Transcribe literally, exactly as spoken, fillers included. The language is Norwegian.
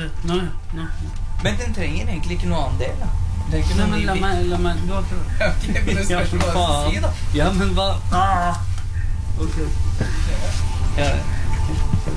ja. Nå, nå. Men den trenger egentlig ikke noe annen del, da. Det er ikke Nei, noe men ny la bit. meg, la meg, du har prøvd. Ok, men det spørs hva du sier, da. Ja, men hva? Ah. Ok. Ja.